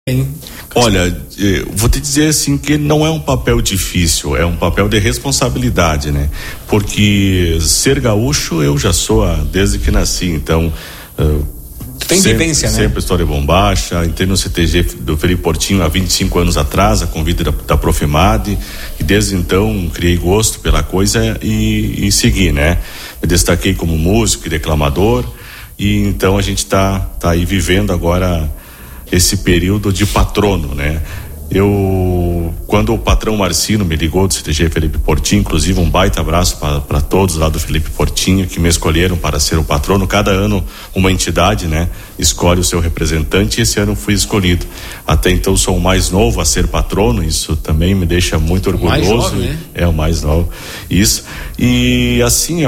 Olha, vou te dizer assim que não é um papel difícil, é um papel de responsabilidade, né? Porque ser gaúcho eu já sou desde que nasci, então tem vivência, né? Sempre história bombacha, entrei no CTG do Felipe Portinho há 25 anos atrás, a convite da Profimad, e desde então criei gosto pela coisa e segui, né? Me destaquei como músico e declamador, e então a gente tá aí vivendo agora esse período de patrono, né? Quando o patrão Marcino me ligou do CTG Felipe Portinho, inclusive um baita abraço para todos lá do Felipe Portinho que me escolheram para ser o patrono. Cada ano uma entidade, né, escolhe o seu representante, e esse ano fui escolhido. Até então sou o mais novo a ser patrono, isso também me deixa muito orgulhoso. O mais jovem, né? É o mais novo, isso. E assim,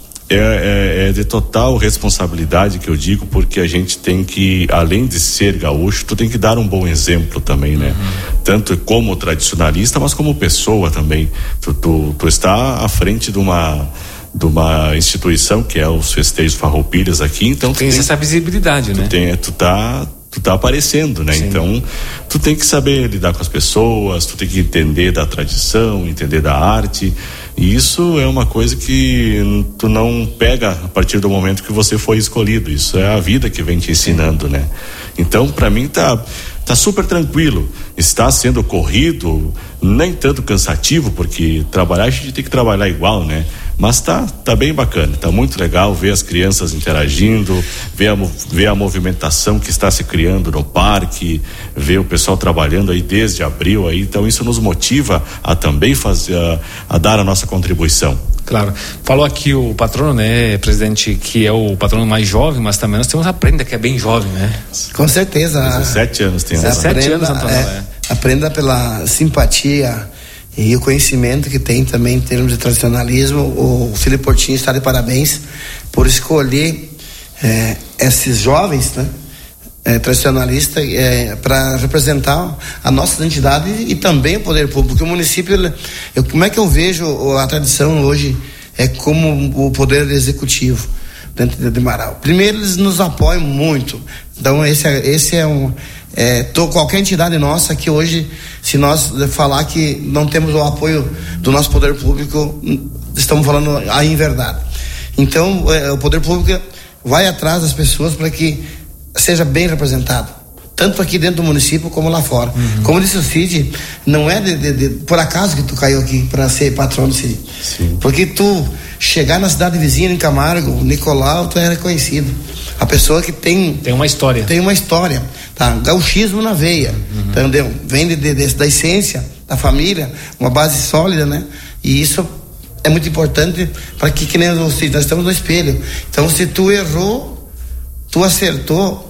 é de total responsabilidade que eu digo, porque a gente tem que, além de ser gaúcho, tu tem que dar um bom exemplo também, né? Tanto como tradicionalista, mas como pessoa também. Tu está à frente de uma instituição que é os festejos Farroupilhas aqui, então tem essa visibilidade, né? Tu tá aparecendo, né? Sim. Então, tu tem que saber lidar com as pessoas, tu tem que entender da tradição, entender da arte, e isso é uma coisa que tu não pega a partir do momento que você foi escolhido, isso é a vida que vem te ensinando, né? Então, para mim tá super tranquilo, está sendo corrido, nem tanto cansativo, porque trabalhar a gente tem que trabalhar igual, né? Mas tá bem bacana, tá muito legal ver as crianças interagindo, ver a movimentação que está se criando no parque, ver o pessoal trabalhando aí desde abril aí, então isso nos motiva a também a dar a nossa contribuição. Claro, falou aqui o patrono, né, presidente, que é o patrono mais jovem, mas também nós temos a Prenda, que é bem jovem, né? Com certeza. 17 anos tem. 17 anos, Antônio. A Prenda pela simpatia e o conhecimento que tem também em termos de tradicionalismo. O Felipe Portinho está de parabéns por escolher esses jovens, né, tradicionalistas, para representar a nossa identidade e também o poder público. O município, como é que eu vejo a tradição hoje como o poder executivo dentro de Marau? Primeiro, eles nos apoiam muito, então esse é um qualquer entidade nossa que hoje, se nós falar que não temos o apoio do nosso poder público, estamos falando a inverdade. Então o poder público vai atrás das pessoas para que seja bem representado, tanto aqui dentro do município como lá fora. Como disse o Cid, não é por acaso que tu caiu aqui para ser patrono, Cid. Sim. Porque tu chegar na cidade vizinha, em Camargo, Nicolau, tu é reconhecido. A pessoa que tem uma história, tá? Gauchismo na veia, entendeu? Vem da essência da família, uma base sólida, né? E isso é muito importante para que nem o Cid, nós estamos no espelho. Então, se tu errou, tu acertou,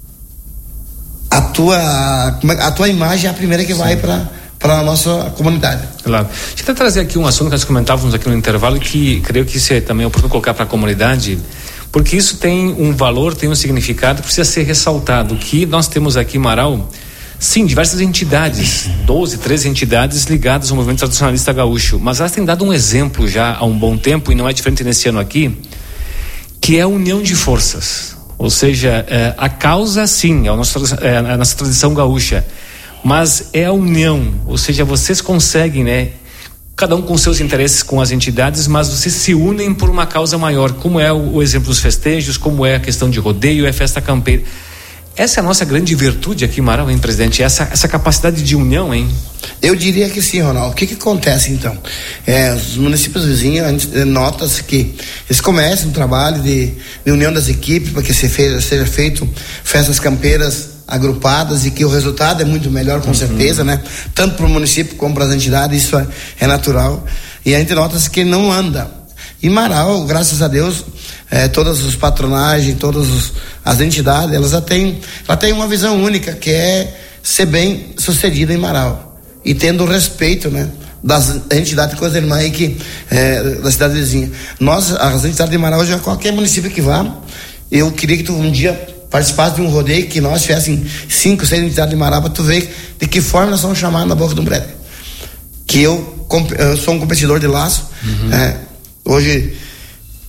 a tua imagem é a primeira que vai para a nossa comunidade. Claro. Deixa eu trazer aqui um assunto que nós comentávamos aqui no intervalo, que creio que isso é também oportuno colocar para a comunidade, porque isso tem um valor, tem um significado, precisa ser ressaltado, que nós temos aqui em Marau, sim, diversas entidades, 12, 13 entidades ligadas ao movimento tradicionalista gaúcho, mas elas têm dado um exemplo já há um bom tempo, e não é diferente nesse ano aqui, que é a união de forças. Ou seja, a causa, sim, é a nossa tradição gaúcha, mas é a união, ou seja, vocês conseguem, né, cada um com seus interesses com as entidades, mas vocês se unem por uma causa maior, como é o exemplo dos festejos, como é a questão de rodeio, é festa campeira. Essa é a nossa grande virtude aqui em Marau, hein, presidente? Essa capacidade de união, hein? Eu diria que sim, Ronaldo. O que acontece, então? Os municípios vizinhos, nota-se que eles começam um trabalho de união das equipes para que seja feito festas campeiras agrupadas e que o resultado é muito melhor, com certeza, né? Tanto para o município como para as entidades, isso é natural. E a gente nota-se que não anda. E Marau, graças a Deus, todas as patronagens, todas as entidades, ela tem uma visão única, que é ser bem sucedida em Marau. E tendo respeito, né, das entidades com as irmãs aí da cidade vizinha. Nós, as entidades de Marau, já qualquer município que vá, eu queria que tu um dia participasse de um rodeio, que nós tivessem 5, 6 entidades de Marau, para tu ver de que forma nós somos chamados na boca do breve. Que eu sou um competidor de laço, hoje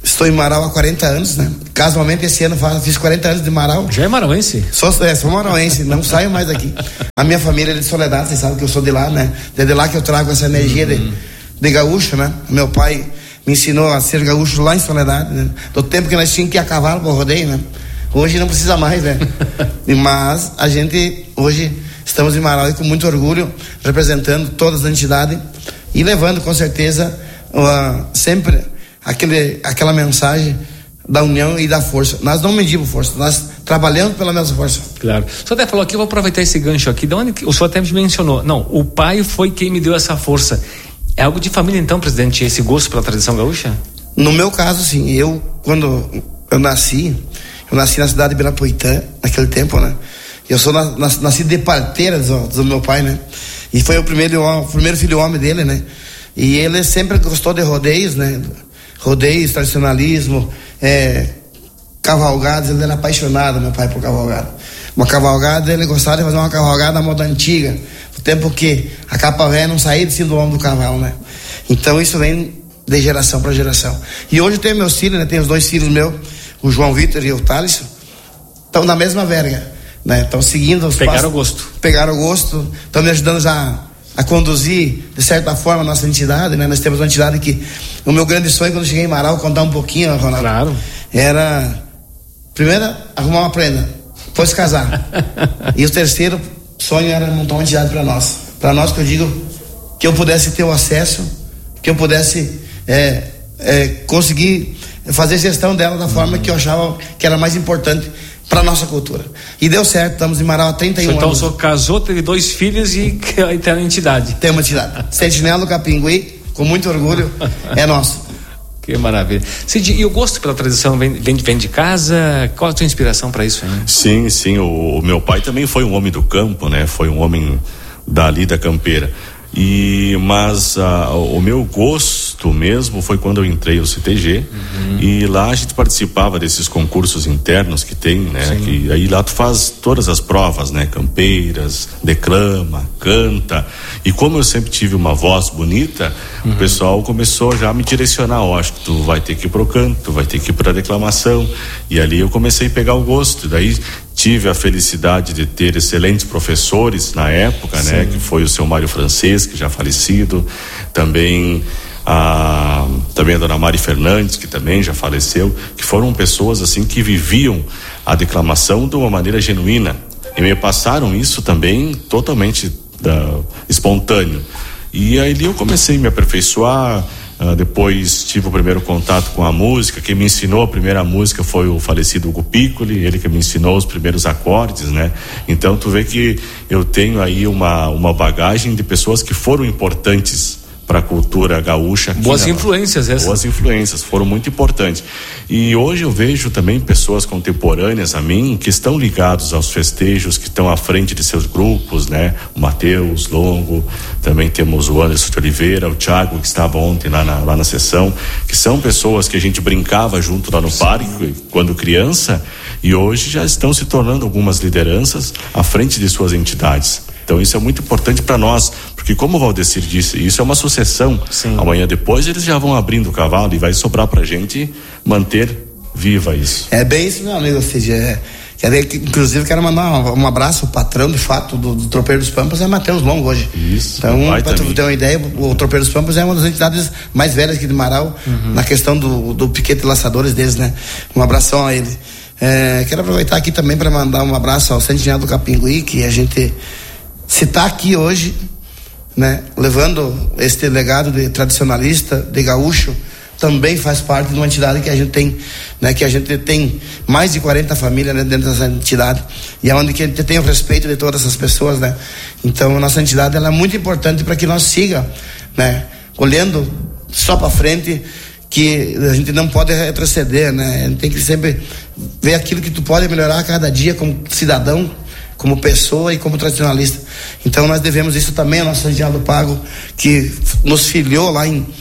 Estou em Marau há 40 anos, né? Casualmente esse ano fiz 40 anos de Marau. Já é marauense? Sou marauense, não saio mais daqui. A minha família é de Soledade, vocês sabem que eu sou de lá, né? É de lá que eu trago essa energia de gaúcho, né? Meu pai me ensinou a ser gaúcho lá em Soledade, né? Do tempo que nós tínhamos que ir a cavalo para o rodeio, né? Hoje não precisa mais, né? Mas a gente, hoje, estamos em Marau e com muito orgulho, representando todas as entidades e levando, com certeza, sempre aquela mensagem da união e da força. Nós não medimos força, nós trabalhamos pela mesma força. Claro. O senhor até falou aqui, eu vou aproveitar esse gancho aqui, de onde o senhor até me mencionou, não, o pai foi quem me deu essa força. É algo de família então, presidente, esse gosto pela tradição gaúcha? No meu caso, sim. Quando eu nasci na cidade de Birapuitã, naquele tempo, né? Eu sou nascido de parteira do meu pai, né? E foi o primeiro filho homem dele, né? E ele sempre gostou de rodeios, né? Rodeios, tradicionalismo, cavalgadas. Ele era apaixonado, meu pai, por cavalgada. Uma cavalgada, ele gostava de fazer uma cavalgada à moda antiga, no tempo que a capa velha não saía de cima do lombo do cavalo, né? Então isso vem de geração para geração. E hoje eu tenho meus filhos, né? Tenho os 2 filhos meus, o João Vitor e o Thaleson, estão na mesma verga, né? Estão seguindo os passos. Pegaram o gosto, estão me ajudando a conduzir, de certa forma, a nossa entidade, né? Nós temos uma entidade que, o meu grande sonho quando cheguei em Marau, contar um pouquinho, Ronaldo, claro, era, primeiro, arrumar uma prenda, depois casar. E o terceiro sonho era montar uma entidade para nós que eu digo, que eu pudesse ter o acesso, que eu pudesse conseguir fazer gestão dela da forma que eu achava que era mais importante para nossa cultura. E deu certo, estamos em Marau há 31 anos. Então o senhor casou, teve 2 filhos e tem uma entidade. Tem uma entidade. Sentinela do Capingui, com muito orgulho, é nosso. Que maravilha. Cid, e o gosto pela tradição vem de casa? Qual a tua inspiração para isso, hein? Sim. O meu pai também foi um homem do campo, né? Foi um homem dali da campeira. Mas o meu gosto mesmo foi quando eu entrei no CTG, e lá a gente participava desses concursos internos que tem, né? Que aí lá tu faz todas as provas, né? Campeiras, declama, canta, e como eu sempre tive uma voz bonita, o pessoal começou já a me direcionar, acho que tu vai ter que ir pro canto, tu vai ter que ir pra declamação, e ali eu comecei a pegar o gosto, daí tive a felicidade de ter excelentes professores na época, né? Que foi o seu Mário Francês, que já falecido, também a dona Mari Fernandes, que também já faleceu, que foram pessoas assim que viviam a declamação de uma maneira genuína e me passaram isso também totalmente espontâneo. E aí eu comecei a me aperfeiçoar. Depois tive o primeiro contato com a música. Quem me ensinou a primeira música foi o falecido Hugo Piccoli, ele que me ensinou os primeiros acordes, né? Então tu vê que eu tenho aí uma bagagem de pessoas que foram importantes para a cultura gaúcha. Boas influências essas. Boas influências, foram muito importantes. E hoje eu vejo também pessoas contemporâneas a mim que estão ligados aos festejos, que estão à frente de seus grupos, né? O Matheus Longo, também temos o Anderson de Oliveira, o Thiago, que estava ontem lá na sessão, que são pessoas que a gente brincava junto lá no parque quando criança, e hoje já estão se tornando algumas lideranças à frente de suas entidades. Então isso é muito importante para nós, porque como o Valdecir disse, isso é uma sucessão. Amanhã depois eles já vão abrindo o cavalo e vai sobrar pra gente manter viva isso. É bem isso, meu amigo, ou seja, inclusive quero mandar um abraço ao patrão de fato do Tropeiro dos Pampas, é Matheus Longo hoje. Isso. Então, para tu ter uma ideia, o Tropeiro dos Pampas é uma das entidades mais velhas aqui de Marau, na questão do piquete laçadores deles, né? Um abração a ele. Quero aproveitar aqui também para mandar um abraço ao Sentinela do Capingui, que a gente se tá aqui hoje, né, levando este legado de tradicionalista, de gaúcho, também faz parte de uma entidade que a gente tem, né, que a gente tem mais de 40 famílias, né, dentro dessa entidade, e é onde que a gente tem o respeito de todas essas pessoas, né? Então a nossa entidade ela é muito importante para que nós siga, né, olhando só para frente, que a gente não pode retroceder, né? A gente tem que sempre ver aquilo que tu pode melhorar a cada dia como cidadão, como pessoa e como tradicionalista. Então nós devemos isso também ao nosso Sentinela do Pago, que nos filiou lá em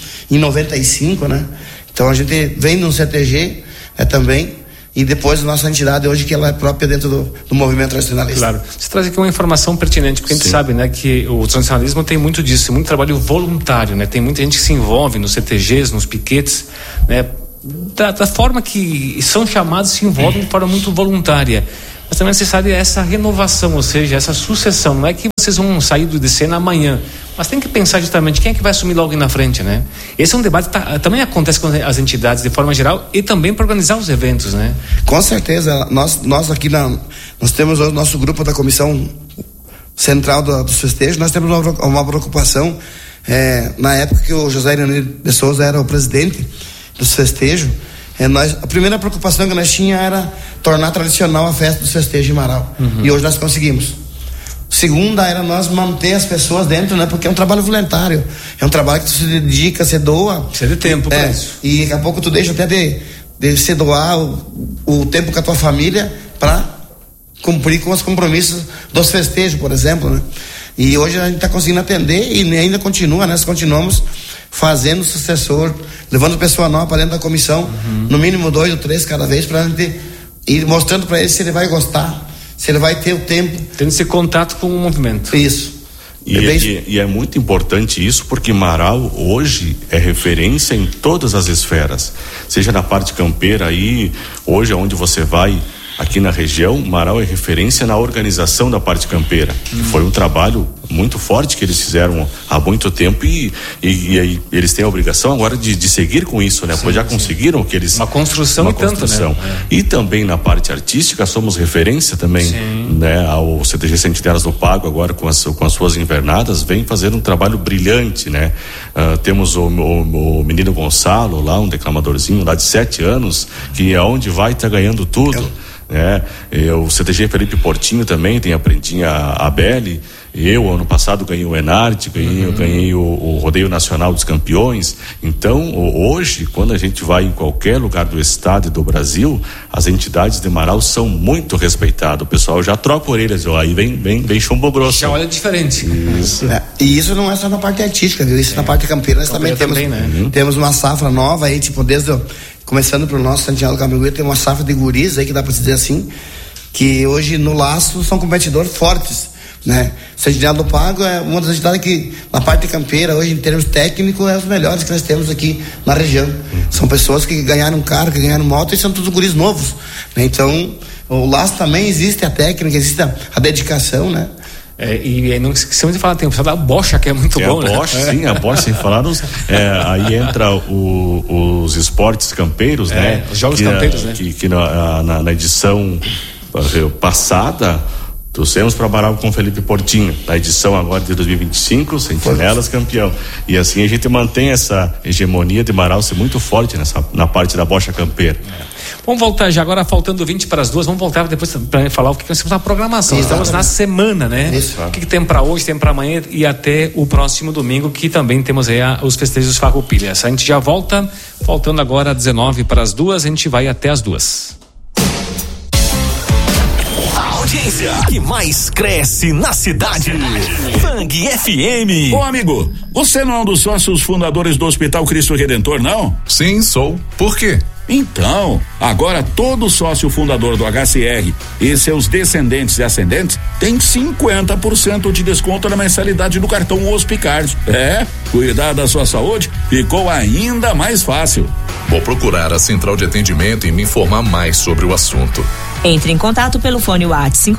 95, né? Então a gente vem no CTG, né, também, e depois a nossa entidade hoje que ela é própria dentro do movimento tradicionalista. Claro. Você traz aqui uma informação pertinente, porque a gente sabe, né, que o tradicionalismo tem muito disso, muito trabalho voluntário, né? Tem muita gente que se envolve nos CTGs, nos piquetes, né? da forma que são chamados, se envolvem de forma muito voluntária. Mas também é necessária essa renovação, ou seja, essa sucessão. Não é que vocês vão sair de cena amanhã, mas tem que pensar justamente quem é que vai assumir logo na frente, né? Esse é um debate que também acontece com as entidades de forma geral e também para organizar os eventos, né? Com certeza. Nós aqui nós temos o nosso grupo da comissão central dos festejos, nós temos uma preocupação. Na época que o José Iranir de Souza era o presidente dos festejos, a primeira preocupação que nós tínhamos era tornar tradicional a festa dos festejos em Marau. E hoje nós conseguimos. Segunda era nós manter as pessoas dentro, né? Porque é um trabalho voluntário, é um trabalho que tu se dedica, se doa. Precisa de tempo para isso. E daqui a pouco tu deixa até de se doar o tempo com a tua família para cumprir com os compromissos dos festejos, por exemplo, né? E hoje a gente está conseguindo atender e ainda continua, né? Nós continuamos fazendo sucessor, levando pessoa nova para dentro da comissão, no mínimo 2 ou 3 cada vez, para a gente ir mostrando para ele se ele vai gostar, se ele vai ter o tempo. Tendo esse contato com o movimento. Isso. E é muito importante isso, porque Marau hoje é referência em todas as esferas, seja na parte campeira aí, hoje aonde você vai aqui na região, Marau é referência na organização da parte campeira. Foi um trabalho muito forte que eles fizeram há muito tempo e eles têm a obrigação agora de seguir com isso, né? Pois já conseguiram que eles... Uma construção. Tanto, né? E também na parte artística somos referência também, né? O CTG Sentinelas do Pago agora com as suas invernadas vem fazer um trabalho brilhante, né? Temos o menino Gonçalo lá, um declamadorzinho lá de 7 anos, que é onde vai estar ganhando tudo. O CTG Felipe Portinho também tem a Prendinha Abeli. Eu, ano passado, ganhei o Enarte, ganhei o Rodeio Nacional dos Campeões. Então, hoje, quando a gente vai em qualquer lugar do estado e do Brasil, as entidades de Marau são muito respeitadas. O pessoal já troca orelhas, aí vem chumbo grosso. Já olha diferente. Isso. E isso não é só na parte artística, viu? Isso na parte campeira nós também temos, temos uma safra nova aí, tipo, começando pelo nosso Santiago Camigüe, tem uma safra de guris aí, que dá pra dizer assim, que hoje no laço são competidores fortes, né? O Santiago do Pago é uma das entidades que na parte campeira hoje em termos técnicos é os melhores que nós temos aqui na região. São pessoas que ganharam carro, que ganharam moto e são todos guris novos, né? Então o laço também existe a técnica, existe a dedicação, né? E não esquecemos de falar, tem o pessoal da Bocha, que é muito bom, né? A Bocha, sim, a Bocha, sem falar aí entra os esportes campeiros, né? Os jogos campeiros, né? Que na edição passada trouxemos para Marau com Felipe Portinho, na edição agora de 2025, Sentinelas campeão. E assim a gente mantém essa hegemonia de Marau ser muito forte na parte da bocha campeira. Vamos voltar já agora, faltando 20 para as 2, vamos voltar depois para falar o que nós temos na programação. Estamos na semana, né? Isso. O que tem para hoje, tem para amanhã e até o próximo domingo, que também temos aí os festejos Farroupilhas. A gente já volta, faltando agora 19 para as 2, a gente vai até as 2. Audiência que mais cresce na cidade. Fang FM. Ô amigo, você não é um dos sócios fundadores do Hospital Cristo Redentor, não? Sim, sou. Por quê? Então, agora todo sócio fundador do HCR e seus descendentes e ascendentes tem 50% de desconto na mensalidade do cartão Hospicard. Cuidar da sua saúde ficou ainda mais fácil. Vou procurar a central de atendimento e me informar mais sobre o assunto. Entre em contato pelo fone WhatsApp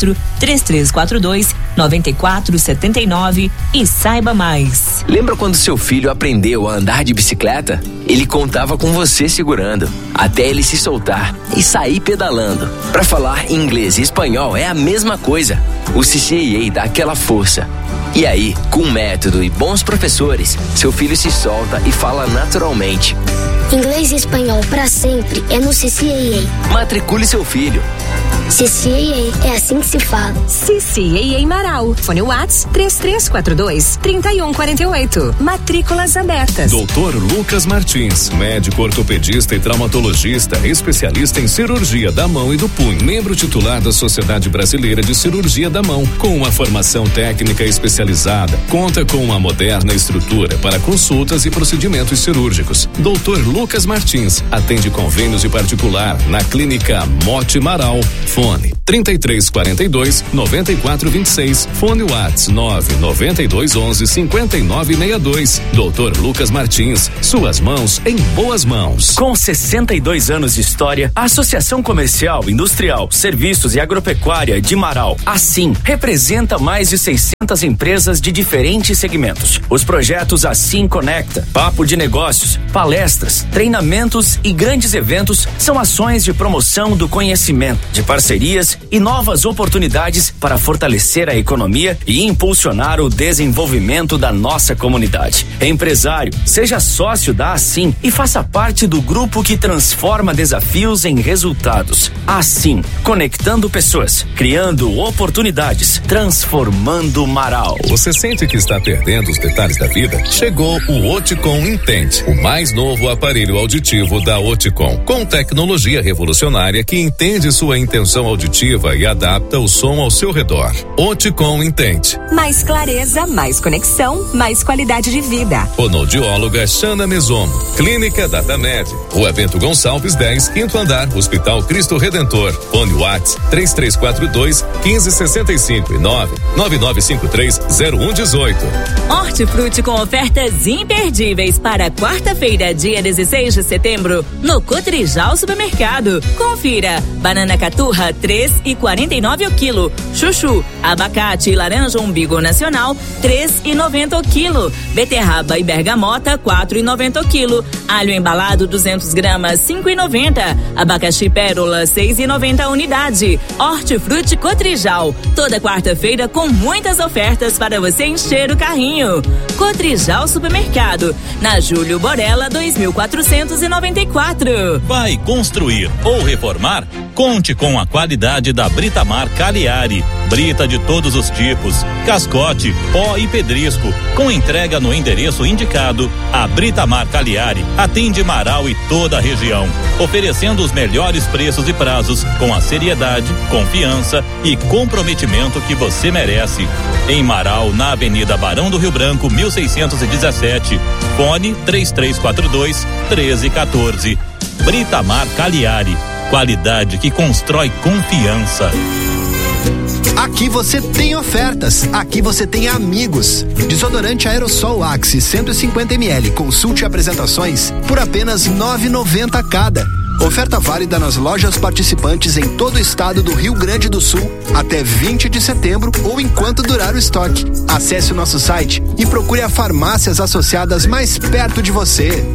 54-3342-9479 e saiba mais. Lembra quando seu filho aprendeu a andar de bicicleta? Ele contava com você segurando, até ele se soltar e sair pedalando. Para falar inglês e espanhol é a mesma coisa. O CCAA dá aquela força. E aí, com método e bons professores, seu filho se solta e fala naturalmente. Inglês e espanhol para sempre é no CCAA. Matricule seu filho. CCAA, é assim que se fala. CCAA Marau. Fone WhatsApp 3342-3148. Matrículas abertas. Dr. Lucas Martins, médico ortopedista e traumatologista, especialista em cirurgia da mão e do punho. Membro titular da Sociedade Brasileira de Cirurgia da Mão. Com uma formação técnica especializada, conta com uma moderna estrutura para consultas e procedimentos cirúrgicos. Dr. Lucas Martins atende convênios e particular na Clínica Mote Marau, Fone 3342-9426. Fone Whats 99211-5962. Dr. Lucas Martins, suas mãos em boas mãos. Com 62 anos de história, a Associação Comercial, Industrial, Serviços e Agropecuária de Marau, assim, representa mais de 600 empresas de diferentes segmentos. Os projetos Assim Conecta, Papo de Negócios, palestras, treinamentos e grandes eventos são ações de promoção do conhecimento, de parcerias e novas oportunidades para fortalecer a economia e impulsionar o desenvolvimento da nossa comunidade. Empresário, seja sócio da Assim e faça parte do grupo que transforma desafios em resultados. Assim, conectando pessoas, criando oportunidades, transformando Marau. Você sente que está perdendo os detalhes da vida? Chegou o Oticom Intente, o mais novo aparelho auditivo da Oticom, com tecnologia revolucionária que entende sua intenção auditiva e adapta o som ao seu redor. Oticom Intente. Mais clareza, mais conexão, mais qualidade de vida. Fonoaudióloga Xana Mesomo. Clínica Datamed. Rua Bento Gonçalves 10, 5º andar, Hospital Cristo Redentor. Fone Whats 3342-1565 e 99953-0118. Hortifruti com ofertas imperdíveis para quarta-feira, dia 16 de setembro, no Cotrijal Supermercado. Confira: banana caturra 3,49 o quilo, chuchu, abacate e laranja umbigo nacional 3,90 o quilo, beterraba e bergamota 4,90 o quilo, alho embalado 200 gramas 5,90, abacaxi pérola 6,90 a unidade. Hortifruti Cotrijal, toda quarta-feira com muitas ofertas para você encher o carrinho. Cotrijal Supermercado, na Júlio Borella 2494. Vai construir ou reformar? Conte com a qualidade da Britamar Cagliari. Brita de todos os tipos, cascote, pó e pedrisco, com entrega no endereço indicado. A Britamar Cagliari atende Marau e toda a região, oferecendo os melhores preços e prazos, com a seriedade, confiança e comprometimento que você merece. Em Marau, na Avenida Barão do Rio Branco, 1617. Fone 3342-1314. Britamar Cagliari. Qualidade que constrói confiança. Aqui você tem ofertas, aqui você tem amigos. Desodorante Aerosol Axe 150 ml, consulte apresentações por apenas R$ 9,90 cada. Oferta válida nas lojas participantes em todo o estado do Rio Grande do Sul até 20 de setembro ou enquanto durar o estoque. Acesse o nosso site e procure as farmácias associadas mais perto de você.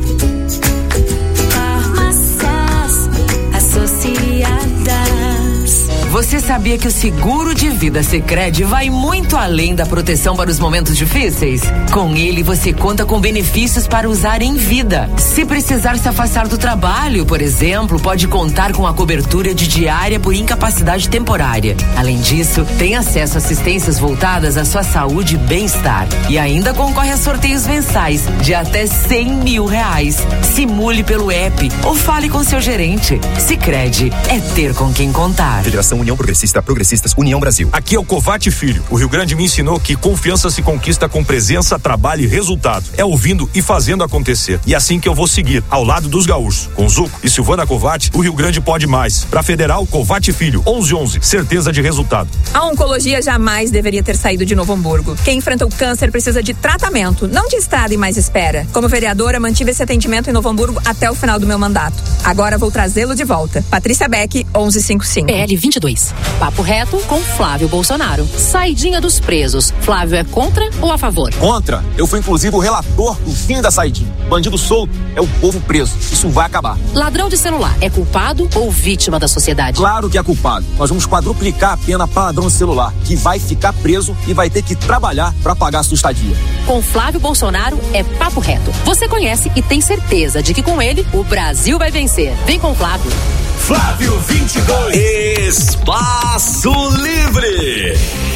Você sabia que o seguro de vida Sicredi vai muito além da proteção para os momentos difíceis? Com ele, você conta com benefícios para usar em vida. Se precisar se afastar do trabalho, por exemplo, pode contar com a cobertura de diária por incapacidade temporária. Além disso, tem acesso a assistências voltadas à sua saúde e bem-estar. E ainda concorre a sorteios mensais de até R$100 mil. Simule pelo app ou fale com seu gerente. Sicredi é ter com quem contar. Federação União Progressista, Progressistas, União Brasil. Aqui é o Covate Filho. O Rio Grande me ensinou que confiança se conquista com presença, trabalho e resultado. É ouvindo e fazendo acontecer. E é assim que eu vou seguir, ao lado dos gaúchos. Com Zuco e Silvana Covate, o Rio Grande pode mais. Pra Federal, Covate Filho, 1111, certeza de resultado. A oncologia jamais deveria ter saído de Novo Hamburgo. Quem enfrenta o câncer precisa de tratamento, não de estada e mais espera. Como vereadora, mantive esse atendimento em Novo Hamburgo até o final do meu mandato. Agora vou trazê-lo de volta. Patrícia Beck, 1155. PL 22. Papo reto com Flávio Bolsonaro. Saidinha dos presos. Flávio é contra ou a favor? Contra. Eu fui inclusive o relator do fim da saidinha. Bandido solto é o povo preso. Isso vai acabar. Ladrão de celular é culpado ou vítima da sociedade? Claro que é culpado. Nós vamos quadruplicar a pena para ladrão de celular, que vai ficar preso e vai ter que trabalhar para pagar a sua estadia. Com Flávio Bolsonaro é papo reto. Você conhece e tem certeza de que com ele o Brasil vai vencer. Vem com Flávio. Flávio 22. Espaço Livre.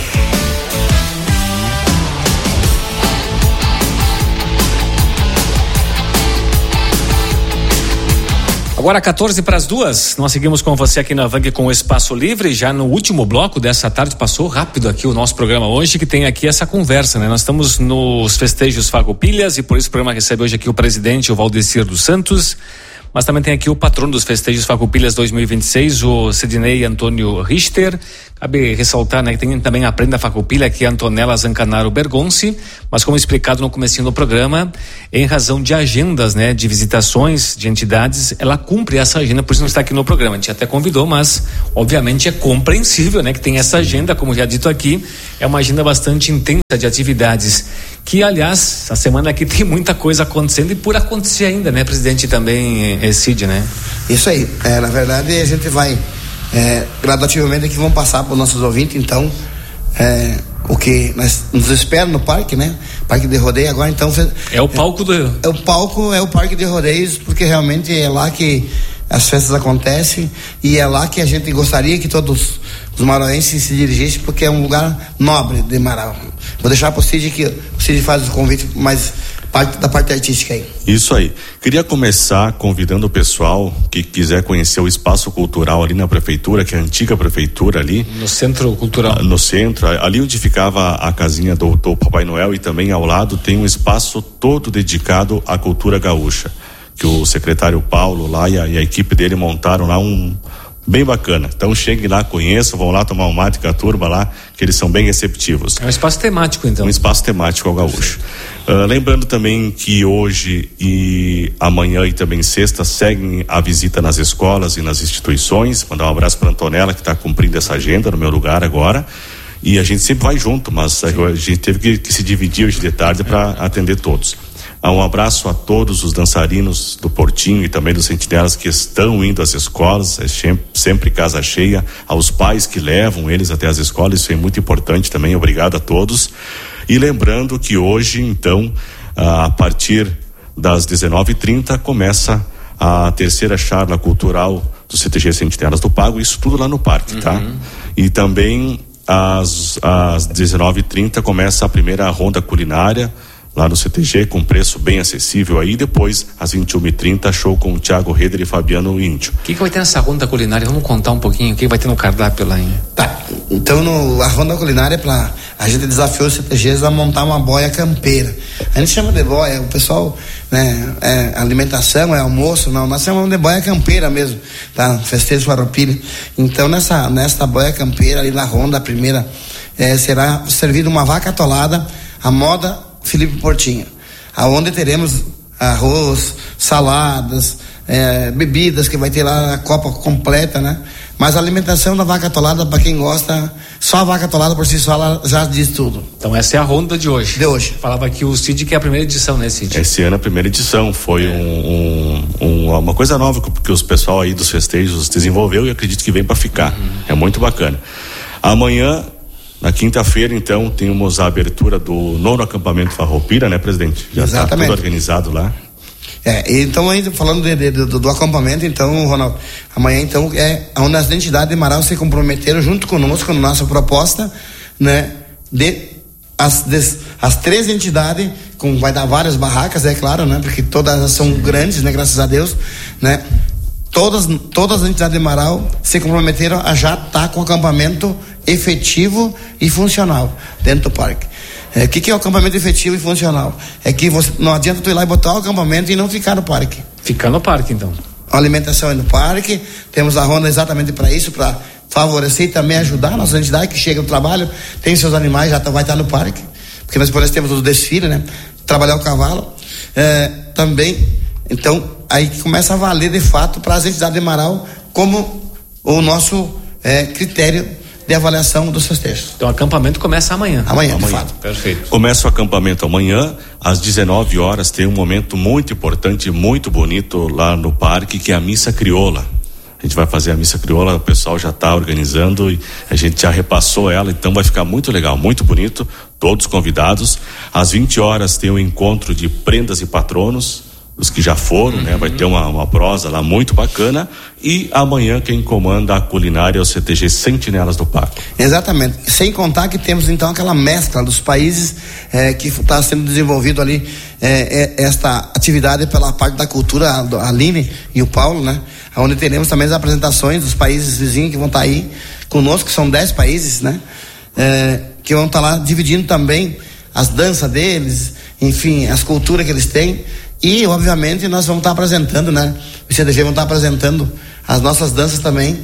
Agora 14:42, nós seguimos com você aqui na Vang com o Espaço Livre, já no último bloco dessa tarde. Passou rápido aqui o nosso programa hoje, que tem aqui essa conversa, né? Nós estamos nos festejos Farroupilhas e por isso o programa recebe hoje aqui o presidente, o Valdecir dos Santos, mas também tem aqui o patrono dos festejos Farroupilhas 2026, o Sidney Antônio Richter. Cabe ressaltar, né, que tem também a Prenda Farroupilha, que é a Antonella Zancanaro Bergonci, mas como explicado no comecinho do programa, em razão de agendas, né, de visitações de entidades, ela cumpre essa agenda, por isso não está aqui no programa. A gente até convidou, mas obviamente é compreensível, né, que tem essa agenda, como já dito aqui, é uma agenda bastante intensa de atividades, que aliás, a semana aqui tem muita coisa acontecendo e por acontecer ainda, né, presidente, também Cid, né? Isso aí, na verdade a gente vai gradativamente aqui, vamos passar para os nossos ouvintes, então o que nos espera no parque, né? Parque de rodeio agora, então é o palco é o parque de rodeios, porque realmente é lá que as festas acontecem e é lá que a gente gostaria que todos os marauenses se dirigissem, porque é um lugar nobre de Marau. Vou deixar para o Cid, que o Cid faz o convite mais da parte artística aí. Isso aí. Queria começar convidando o pessoal que quiser conhecer o espaço cultural ali na prefeitura, que é a antiga prefeitura ali. No centro cultural. No centro, ali onde ficava a casinha do Papai Noel, e também ao lado tem um espaço todo dedicado à cultura gaúcha, que o secretário Paulo lá e a equipe dele montaram lá bem bacana. Então cheguem lá, conheçam, vão lá tomar um mate com a turma lá, que eles são bem receptivos. É um espaço temático, então. Um espaço temático ao gaúcho. Lembrando também que hoje e amanhã e também sexta seguem a visita nas escolas e nas instituições. Mandar um abraço para a Antonella, que está cumprindo essa agenda no meu lugar agora. E a gente sempre vai junto, mas a gente teve que se dividir hoje de tarde para atender todos. Um abraço a todos os dançarinos do Portinho e também dos Sentinelas que estão indo às escolas, sempre casa cheia, aos pais que levam eles até as escolas, isso é muito importante também, obrigado a todos. E lembrando que hoje, então, a partir das 19h30, começa a terceira charla cultural do CTG Sentinelas do Pago, isso tudo lá no parque, tá? E também às 19h30 começa a primeira ronda culinária lá no CTG, com preço bem acessível aí. Depois, às 21h30, show com o Thiago Reder e Fabiano Índio. O que vai ter nessa ronda culinária? Vamos contar um pouquinho o que vai ter no cardápio lá, hein? Tá, então a ronda culinária, a gente desafiou os CTGs a montar uma boia campeira. A gente chama de boia, o pessoal, né, alimentação, almoço, não, nós chamamos de boia campeira mesmo, tá? Festejo Farroupilha. Então nessa boia campeira ali na ronda, a primeira, será servida uma vaca atolada, a moda Felipe Portinho, aonde teremos arroz, saladas, bebidas, que vai ter lá a copa completa, né? Mas a alimentação da vaca atolada, para quem gosta, só a vaca atolada por si só ela já diz tudo. Então essa é a ronda de hoje. Falava aqui o Cid que é a primeira edição, né, Cid? Esse ano é a primeira edição, foi uma coisa nova que os pessoal aí dos festejos desenvolveu e acredito que vem para ficar. É muito bacana. Amanhã, na quinta-feira, então, temos a abertura do 9º acampamento Farroupilha, né, presidente? Já está tudo organizado lá. Então, ainda falando do acampamento, então, Ronaldo, amanhã, então, onde as entidades de Marau se comprometeram junto conosco na nossa proposta, né, as 3 entidades, vai dar várias barracas, é claro, né, porque todas são grandes, né, graças a Deus, né, todas as entidades de Marau se comprometeram a já estar com o acampamento efetivo e funcional dentro do parque. O que é o acampamento efetivo e funcional? É que não adianta tu ir lá e botar o acampamento e não ficar no parque. Ficar no parque, então. A alimentação é no parque, temos a ronda exatamente para isso, para favorecer e também ajudar a nossa entidade que chega do trabalho, tem seus animais, já vai estar no parque, porque nós, por exemplo, temos o desfile, né? Trabalhar o cavalo, também, então, aí começa a valer de fato para as entidades de Marau como o nosso critério de avaliação dos festejos. Então o acampamento começa amanhã. Amanhã, de fato. Perfeito. Começa o acampamento amanhã, às 19 horas, tem um momento muito importante, muito bonito lá no parque, que é a missa crioula. A gente vai fazer a missa crioula, o pessoal já está organizando e a gente já repassou ela, então vai ficar muito legal, muito bonito, todos convidados. Às 20 horas tem um encontro de prendas e patronos, os que já foram, né? Vai ter uma prosa lá muito bacana. E amanhã quem comanda a culinária é o CTG Sentinelas do Pago. Exatamente, sem contar que temos então aquela mescla dos países que está sendo desenvolvido ali, esta atividade pela parte da cultura, a Aline e o Paulo, né? Onde teremos também as apresentações dos países vizinhos que vão estar aí conosco, que são 10 países, né? Que vão estar lá dividindo também as danças deles, enfim, as culturas que eles têm. E, obviamente, nós vamos estar apresentando, né? O CDG vão estar apresentando as nossas danças também.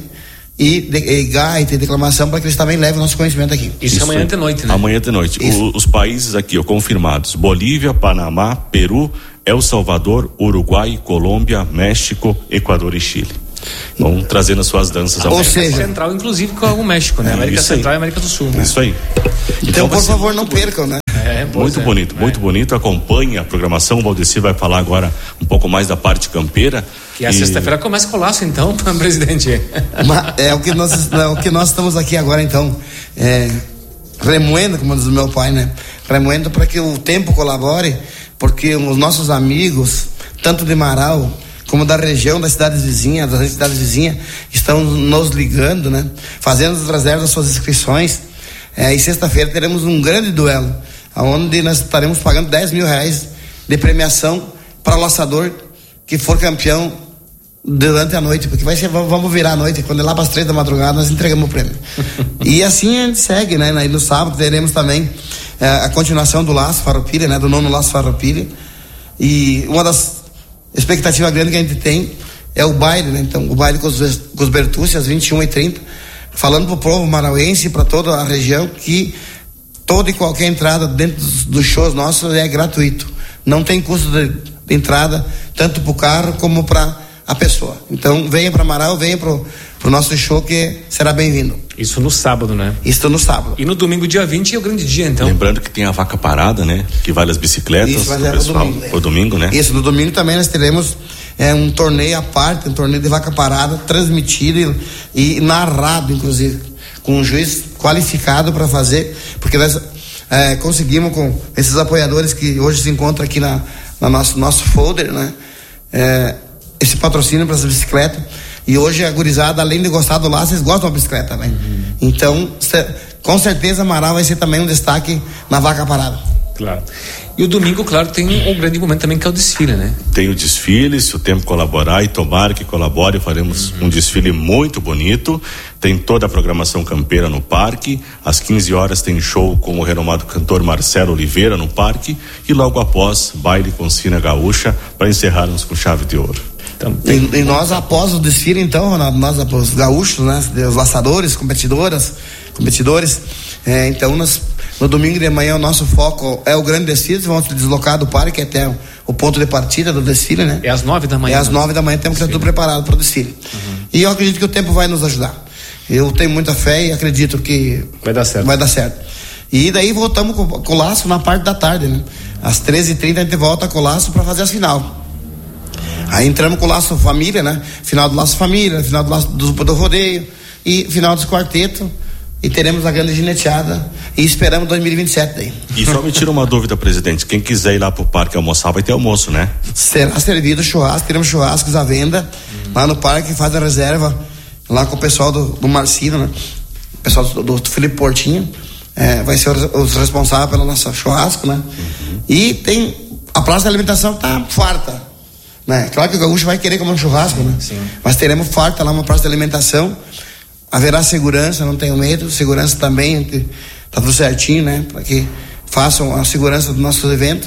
E gaita e declamação, para que eles também levem o nosso conhecimento aqui. Isso amanhã de noite, né? Amanhã de noite. Os países aqui, confirmados: Bolívia, Panamá, Peru, El Salvador, Uruguai, Colômbia, México, Equador e Chile. Vão trazendo as suas danças. Ou seja, Central, inclusive, com o México, né? América Central e América do Sul. Né? Isso aí. Então por favor, não percam, né? Muito bonito. Acompanhe a programação. O Valdeci vai falar agora um pouco mais da parte campeira. Que a sexta-feira começa com o laço, então, presidente. É o que nós estamos aqui agora, então, remoendo, como diz o meu pai, né? Remoendo para que o tempo colabore, porque os nossos amigos, tanto de Marau como da região, das cidades vizinhas, estão nos ligando, né? Fazendo as reservas das suas inscrições. E sexta-feira teremos um grande duelo, onde nós estaremos pagando R$10 mil de premiação para o laçador que for campeão durante a noite, porque vamos virar a noite, quando é lá para as 3 da madrugada nós entregamos o prêmio. E assim a gente segue, né? Aí no sábado teremos também a continuação do Laço Farroupilha, né? Do 9º Laço Farroupilha. E uma das expectativas grandes que a gente tem é o baile, né? Então, o baile com os Bertucci às 21h30, falando pro povo marauense e para toda a região que toda e qualquer entrada dentro dos shows nossos é gratuito. Não tem custo de entrada, tanto pro carro como para a pessoa. Então, venha para Marau, venha pro nosso show, que será bem-vindo. Isso no sábado, né? Isso no sábado. E no domingo, dia 20, é o grande dia, então. Lembrando que tem a vaca parada, né? Que vale as bicicletas. Isso vai levar o domingo, né? Isso, no domingo também nós teremos um torneio à parte, um torneio de vaca parada, transmitido e narrado, inclusive, com um juiz qualificado para fazer, porque nós conseguimos, com esses apoiadores que hoje se encontram aqui na nosso folder, né? Esse patrocínio para essa bicicleta. E hoje a gurizada, além de gostar do laço, eles gostam da bicicleta também. Então, com certeza, Marau vai ser também um destaque na vaca parada. Claro. E o domingo, claro, tem um grande momento também, que é o desfile, né? Tem o desfile, se o tempo colaborar, e tomara que colabore, faremos um desfile muito bonito. Tem toda a programação campeira no parque. Às 15 horas tem show com o renomado cantor Marcelo Oliveira no parque, e logo após, baile com Sina Gaúcha, para encerrarmos com chave de ouro. E nós, após o desfile, então, nós, os gaúchos, né, os laçadores, competidores, então no domingo de manhã o nosso foco é o grande desfile. Vamos se deslocar do parque até o ponto de partida do desfile, né? É às 9 da manhã. É às 9 da manhã, temos que estar tudo preparado para o desfile. E eu acredito que o tempo vai nos ajudar. Eu tenho muita fé e acredito que vai dar certo. E daí voltamos com o laço na parte da tarde, né? Às 13h30 a gente volta com o laço para fazer as final. Aí entramos com o laço família, né? Final do laço família, final do laço do rodeio e final dos quartetos, e teremos a grande gineteada e esperamos 2027 daí. E só me tira uma dúvida, presidente: quem quiser ir lá pro parque almoçar, vai ter almoço, né? Será servido churrasco, teremos churrascos à venda lá no parque, faz a reserva lá com o pessoal do Marcino, né? O pessoal do Felipe Portinho, vai ser os responsáveis pelo nosso churrasco, né? E tem a praça de alimentação, tá farta, né? Claro que o gaúcho vai querer comer um churrasco, né? Sim. Mas teremos farta lá uma praça de alimentação. Haverá segurança, não tenho medo. Segurança também, tá tudo certinho, né? Para que façam a segurança do nosso evento.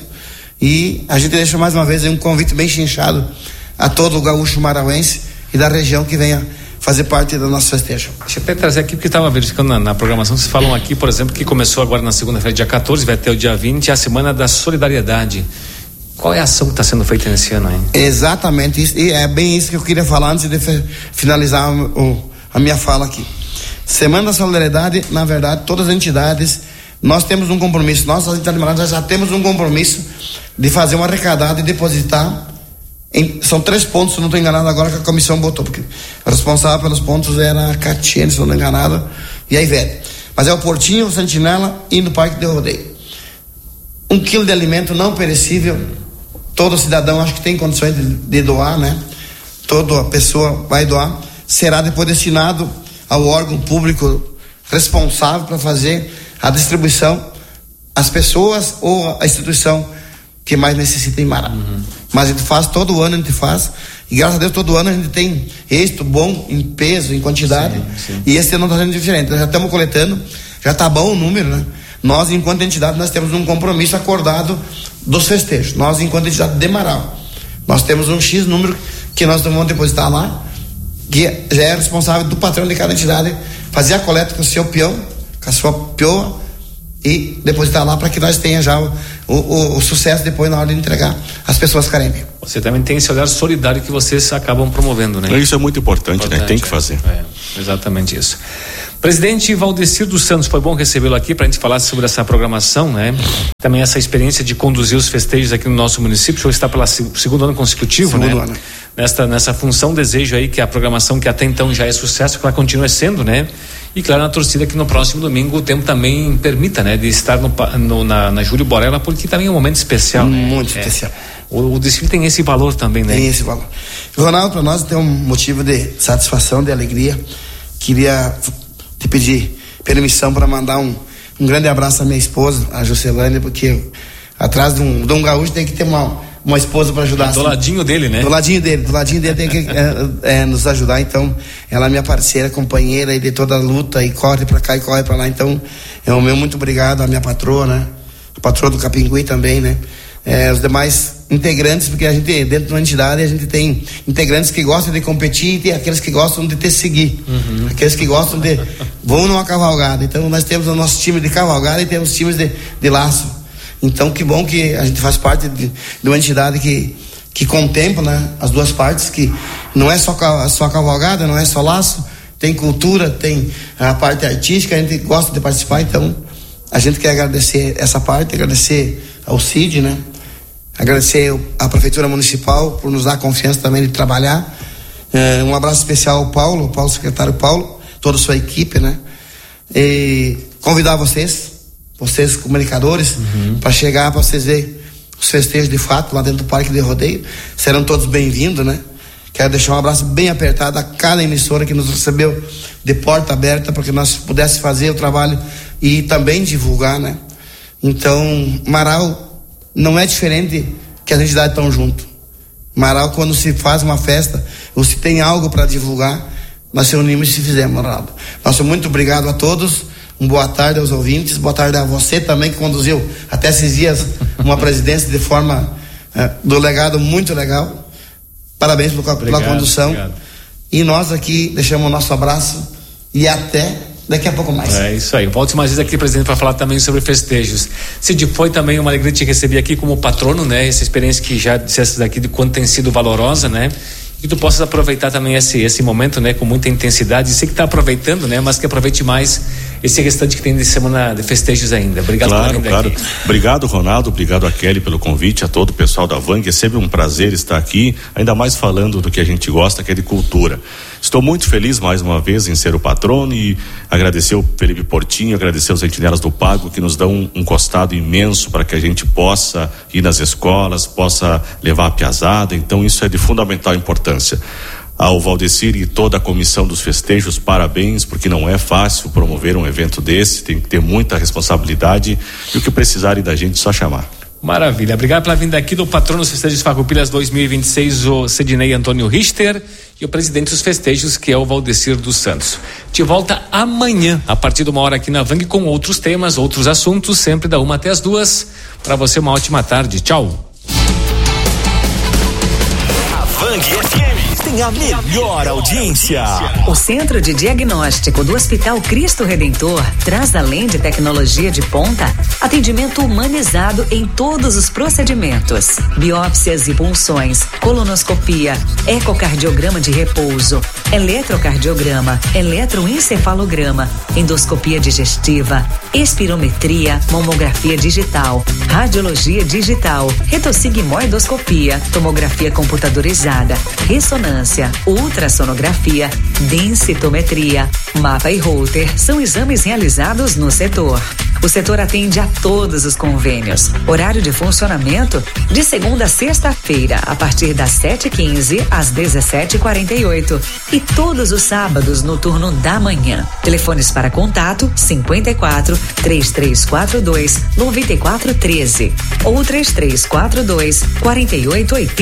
E a gente deixa mais uma vez um convite bem chinchado a todo o gaúcho marauense e da região que venha fazer parte do nosso festejo. Deixa eu até trazer aqui, porque estava verificando na programação, vocês falam aqui, por exemplo, que começou agora na segunda-feira, dia 14, vai até o dia 20, a Semana da Solidariedade. Qual é a ação que está sendo feita nesse ano aí? Exatamente isso, e é bem isso que eu queria falar antes de finalizar a minha fala aqui. Semana da Solidariedade, na verdade, todas as entidades, nós temos um compromisso, nós, as entidades, já temos um compromisso de fazer uma arrecadada e depositar são 3 pontos, se não estou enganado agora, que a comissão botou, porque a responsável pelos pontos era a Catiene, se não estou enganado, e a Ivete. Mas é o Portinho, o Sentinela e no Parque de Rodeio. 1 quilo de alimento não perecível, todo cidadão acho que tem condições de doar, né? Toda pessoa vai doar, será depois destinado ao órgão público responsável para fazer a distribuição às pessoas ou à instituição que mais necessita em Marau. Mas a gente faz, todo ano a gente faz, e graças a Deus todo ano a gente tem êxito bom em peso, em quantidade, sim. E esse ano está sendo diferente, nós já estamos coletando, já está bom o número, né? Nós, enquanto entidade, nós temos um compromisso acordado dos festejos, nós enquanto entidade de Marau, Nós temos um X número que nós vamos depositar lá, que já é responsável do patrão de cada entidade fazer a coleta com o seu peão, com a sua peoa, e depositar lá para que nós tenha já o sucesso depois na hora de entregar as pessoas carentes. Você também tem esse olhar solidário que vocês acabam promovendo, né? Isso é muito importante, né? Tem que fazer. Exatamente isso. Presidente Valdecir dos Santos, foi bom recebê-lo aqui para a gente falar sobre essa programação, né? Também essa experiência de conduzir os festejos aqui no nosso município. O senhor está pelo segundo ano consecutivo, né? Ano. Nessa função, desejo aí que a programação que até então já é sucesso, que ela continue sendo, né? E claro, na torcida que no próximo domingo o tempo também permita, né? De estar na Júlio Borella, porque também é um momento especial. Muito especial. O desfile tem esse valor também, né? Tem esse valor. Ronaldo, para nós tem um motivo de satisfação, de alegria. Queria te pedir permissão para mandar um grande abraço à minha esposa, a Juscelane, porque atrás de um gaúcho tem que ter uma esposa para ajudar. Do ladinho dele, né? Do ladinho dele tem que nos ajudar. Então, ela é minha parceira, companheira e de toda a luta, e corre para cá e corre para lá. Então, o meu muito obrigado à minha patroa, né? A patroa do Capingui também, né? Os demais integrantes, porque a gente, dentro de uma entidade, a gente tem integrantes que gostam de competir e tem aqueles que gostam de te seguir. Aqueles que gostam vão numa cavalgada. Então, nós temos o nosso time de cavalgada e temos times de laço. Então, que bom que a gente faz parte de uma entidade que contempla, né, as duas partes, que não é só cavalgada, não é só laço, tem cultura, tem a parte artística, a gente gosta de participar. Então, a gente quer agradecer essa parte, agradecer ao CID, né? Agradecer à Prefeitura Municipal por nos dar a confiança também de trabalhar. Um abraço especial ao Paulo, secretário Paulo, toda a sua equipe, né? E convidar vocês comunicadores, para chegar, para vocês verem os festejos de fato lá dentro do Parque de Rodeio. Serão todos bem-vindos, né? Quero deixar um abraço bem apertado a cada emissora que nos recebeu de porta aberta, para que nós pudéssemos fazer o trabalho e também divulgar, né? Então, Marau não é diferente que as entidades estão junto. Marau, quando se faz uma festa ou se tem algo para divulgar, nós se unimos e se fizemos, Ronaldo. Nosso muito obrigado a todos. Boa tarde aos ouvintes, boa tarde a você também, que conduziu até esses dias uma presidência de forma do legado muito legal. Parabéns pela condução. Obrigado. E nós aqui deixamos o nosso abraço e até daqui a pouco mais. É isso aí. Volte mais vezes aqui, presidente, para falar também sobre festejos. Cid, foi também uma alegria te receber aqui como patrono, né? Essa experiência que já disseste daqui de quanto tem sido valorosa, né? Que tu possas aproveitar também esse momento, né? Com muita intensidade. Sei que tá aproveitando, né? Mas que aproveite mais esse restante que tem de semana de festejos ainda. Obrigado por vir aqui. Obrigado, Ronaldo. Obrigado a Kelly pelo convite, a todo o pessoal da Vang. É sempre um prazer estar aqui, ainda mais falando do que a gente gosta, que é de cultura. Estou muito feliz mais uma vez em ser o patrono e agradecer o Felipe Portinho, agradecer os sentinelas do Pago, que nos dão um costado imenso para que a gente possa ir nas escolas, possa levar a piazada. Então isso é de fundamental importância. Ao Valdecir e toda a comissão dos festejos, parabéns, porque não é fácil promover um evento desse, tem que ter muita responsabilidade, e o que precisarem da gente, só chamar. Maravilha, obrigado pela vinda aqui do patrono dos festejos Farroupilhas 2026, o Sidney Antônio Richter, e o presidente dos festejos, que é o Valdecir dos Santos. De volta amanhã, a partir de 1h aqui na Vang, com outros temas, outros assuntos, sempre da 1 até as 2. Para você, uma ótima tarde. Tchau. A Vang FM tem a melhor audiência. O Centro de Diagnóstico do Hospital Cristo Redentor traz, além de tecnologia de ponta, atendimento humanizado em todos os procedimentos: biópsias e punções, colonoscopia, ecocardiograma de repouso, eletrocardiograma, eletroencefalograma, endoscopia digestiva, espirometria, mamografia digital, radiologia digital, retossigmoidoscopia, tomografia computadorizada, ressonância, ultrassonografia, densitometria, mapa e Holter são exames realizados no setor. O setor atende a todos os convênios. Horário de funcionamento de segunda a sexta-feira, a partir das 7h15 às 17h48. E todos os sábados no turno da manhã. Telefones para contato 54 3342 9413 ou 3342 4880.